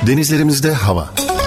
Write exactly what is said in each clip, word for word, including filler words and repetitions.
Denizlerimizde hava.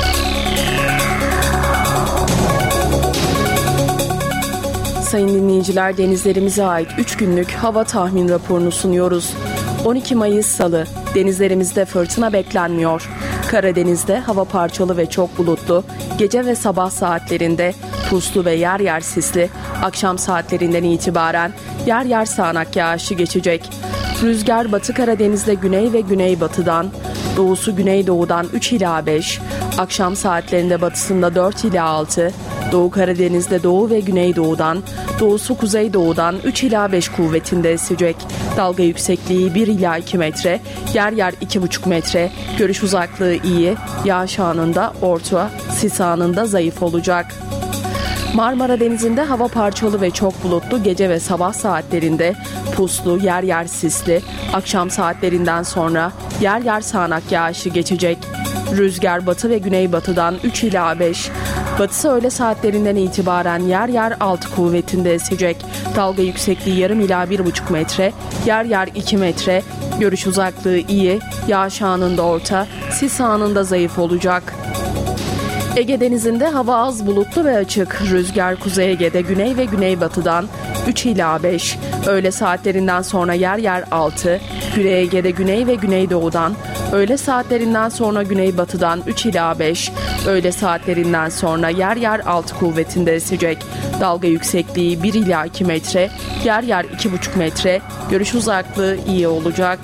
Sayın dinleyiciler, denizlerimize ait üç günlük hava tahmin raporunu sunuyoruz. on iki Mayıs Salı, denizlerimizde fırtına beklenmiyor. Karadeniz'de hava parçalı ve çok bulutlu, gece ve sabah saatlerinde puslu ve yer yer sisli, akşam saatlerinden itibaren yer yer sağanak yağışı geçecek. Rüzgar Batı Karadeniz'de güney ve güneybatıdan, doğusu güneydoğudan üç ila beş, akşam saatlerinde batısında dört ila altı, Doğu Karadeniz'de doğu ve güneydoğudan, doğusu kuzeydoğudan üç ila beş kuvvetinde esecek. Dalga yüksekliği bir ila iki metre, yer yer iki buçuk metre, görüş uzaklığı iyi, yağış anında orta, sis anında zayıf olacak. Marmara Denizi'nde hava parçalı ve çok bulutlu, gece ve sabah saatlerinde puslu, yer yer sisli, akşam saatlerinden sonra yer yer sağanak yağışı geçecek. Rüzgar batı ve güneybatıdan üç ila beş, batısı öğle saatlerinden itibaren yer yer altı kuvvetinde esecek. Dalga yüksekliği yarım ila bir buçuk metre, yer yer iki metre, görüş uzaklığı iyi, yağış anında orta, sis anında zayıf olacak. Ege Denizi'nde hava az bulutlu ve açık. Rüzgar Kuzey Ege'de güney ve güneybatıdan üç ila beş, öğle saatlerinden sonra yer yer altı, Güney Ege'de güney ve güneydoğudan, öğle saatlerinden sonra güneybatıdan üç ila beş, öğle saatlerinden sonra yer yer altı kuvvetinde esecek. Dalga yüksekliği bir ila iki metre, yer yer iki buçuk metre, görüş uzaklığı iyi olacak.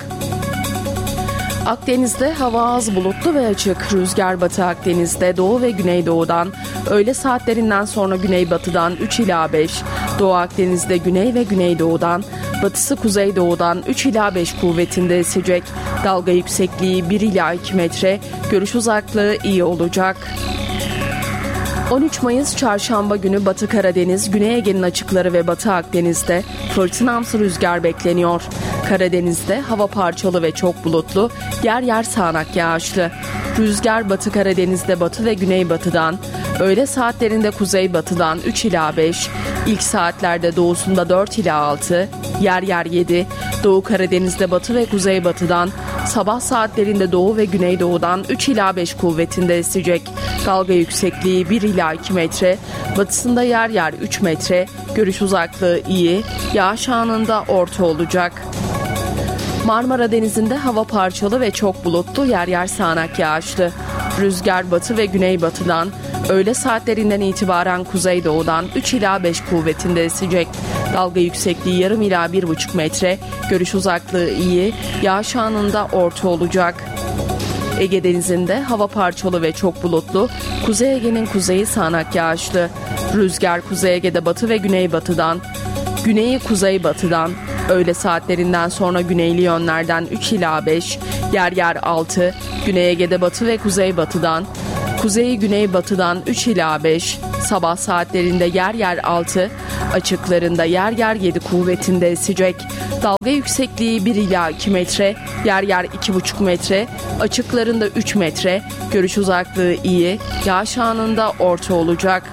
Akdeniz'de hava az bulutlu ve açık. Rüzgar Batı Akdeniz'de doğu ve güneydoğudan, öğle saatlerinden sonra güneybatıdan üç ila beş, Doğu Akdeniz'de güney ve güneydoğudan, batısı kuzeydoğudan üç ila beş kuvvetinde esecek. Dalga yüksekliği bir ila iki metre, görüş uzaklığı iyi olacak. on üç Mayıs Çarşamba günü Batı Karadeniz, Güney Ege'nin açıkları ve Batı Akdeniz'de fırtınamsı rüzgar bekleniyor. Karadeniz'de hava parçalı ve çok bulutlu, yer yer sağanak yağışlı. Rüzgar Batı Karadeniz'de batı ve güneybatıdan, öğle saatlerinde kuzeybatıdan üç ila beş, ilk saatlerde doğusunda dört ila altı, yer yer yedi, Doğu Karadeniz'de batı ve kuzeybatıdan, sabah saatlerinde doğu ve güneydoğudan üç ila beş kuvvetinde esecek. Dalga yüksekliği bir ila iki metre, batısında yer yer üç metre, görüş uzaklığı iyi, yağış anında orta olacak. Marmara Denizi'nde hava parçalı ve çok bulutlu, yer yer sağanak yağışlı. Rüzgar batı ve güneybatıdan, öğle saatlerinden itibaren kuzeydoğudan üç ila beş kuvvetinde esecek. Dalga yüksekliği yarım ila bir buçuk metre, görüş uzaklığı iyi, yağış anında orta olacak. Ege Denizi'nde hava parçalı ve çok bulutlu, Kuzey Ege'nin kuzeyi sağanak yağışlı. Rüzgar Kuzey Ege'de batı ve güneybatıdan, güneyi kuzeybatıdan, öğle saatlerinden sonra güneyli yönlerden üç ila beş, yer yer altı, Güney Ege'de batı ve kuzeybatıdan, kuzeyi güneybatıdan üç ila beş, sabah saatlerinde yer yer altı, açıklarında yer yer yedi kuvvetinde esecek. Dalga yüksekliği bir ila iki metre, yer yer iki buçuk metre, açıklarında üç metre, görüş uzaklığı iyi, yağış anında orta olacak.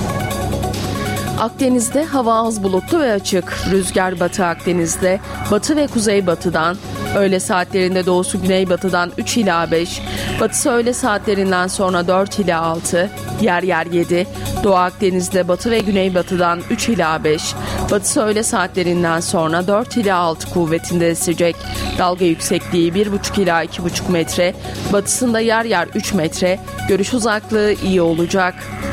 Akdeniz'de hava az bulutlu ve açık. Rüzgar Batı Akdeniz'de batı ve kuzeybatıdan, öğle saatlerinde doğusu güneybatıdan üç ila beş, batısı öğle saatlerinden sonra dört ila altı, yer yer yedi, Doğu Akdeniz'de batı ve güneybatıdan üç ila beş, batısı öğle saatlerinden sonra dört ila altı kuvvetinde esecek. Dalga yüksekliği bir buçuk ila iki buçuk metre, batısında yer yer üç metre, görüş uzaklığı iyi olacak.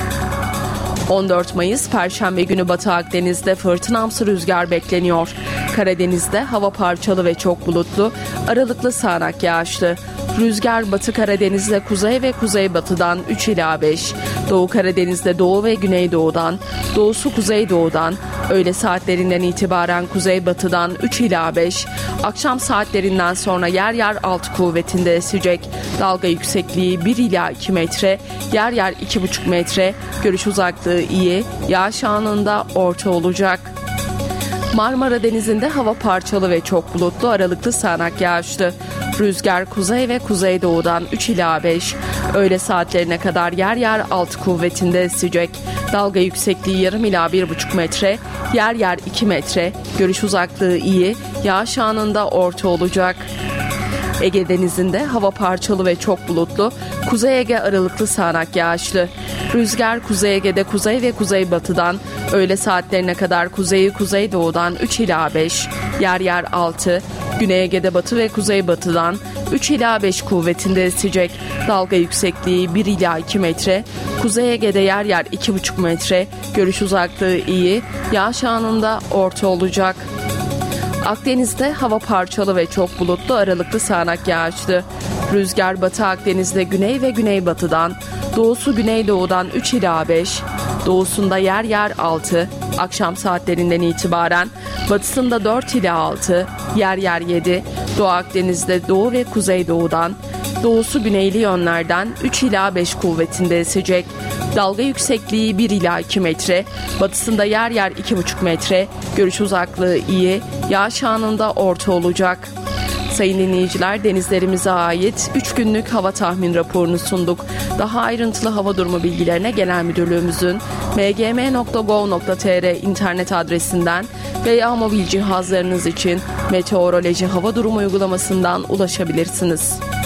on dört Mayıs Perşembe günü Batı Akdeniz'de fırtınamsı rüzgar bekleniyor. Karadeniz'de hava parçalı ve çok bulutlu, aralıklı sağanak yağışlı. Rüzgar Batı Karadeniz'de kuzey ve kuzeybatıdan üç ila beş, Doğu Karadeniz'de doğu ve güneydoğudan, doğusu kuzeydoğudan, öğle saatlerinden itibaren kuzeybatıdan üç ila beş, akşam saatlerinden sonra yer yer altı kuvvetinde esecek. Dalga yüksekliği bir ila iki metre, yer yer iki buçuk metre, görüş uzaklığı iyi, yağış anında orta olacak. Marmara Denizi'nde hava parçalı ve çok bulutlu, aralıklı sağanak yağışlı. Rüzgar kuzey ve kuzeydoğudan üç ila beş, öğle saatlerine kadar yer yer altı kuvvetinde esecek. Dalga yüksekliği yarım ila bir buçuk metre, yer yer iki metre, görüş uzaklığı iyi, yağış anında orta olacak. Ege Denizi'nde hava parçalı ve çok bulutlu. Kuzey Ege aralıklı sağanak yağışlı. Rüzgar Kuzey Ege'de kuzey ve kuzeybatıdan, öğle saatlerine kadar kuzeyi kuzeydoğudan üç ila beş, yer yer altı, Güney Ege'de batı ve kuzeybatıdan üç ila beş kuvvetinde esecek. Dalga yüksekliği bir ila iki metre. Kuzey Ege'de yer yer iki buçuk metre. Görüş uzaklığı iyi. Yağış anında orta olacak. Akdeniz'de hava parçalı ve çok bulutlu, aralıklı sağanak yağışlı. Rüzgar Batı Akdeniz'de güney ve güneybatıdan, doğusu güneydoğudan üç ila beş, doğusunda yer yer altı, akşam saatlerinden itibaren batısında dört ila altı, yer yer yedi, Doğu Akdeniz'de doğu ve kuzeydoğudan, doğusu güneyli yönlerden üç ila beş kuvvetinde esecek. Dalga yüksekliği bir ila iki metre, batısında yer yer iki buçuk metre, görüş uzaklığı iyi, yağış anında orta olacak. Sayın dinleyiciler, denizlerimize ait üç günlük hava tahmin raporunu sunduk. Daha ayrıntılı hava durumu bilgilerine Genel Müdürlüğümüzün m g m nokta gov nokta t r internet adresinden veya mobil cihazlarınız için Meteoroloji Hava Durumu uygulamasından ulaşabilirsiniz.